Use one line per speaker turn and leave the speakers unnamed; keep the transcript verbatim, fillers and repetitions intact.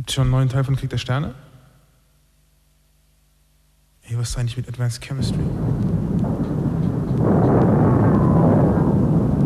Habt ihr schon einen neuen Teil von Krieg der Sterne? Ey, was ist eigentlich mit Advanced Chemistry?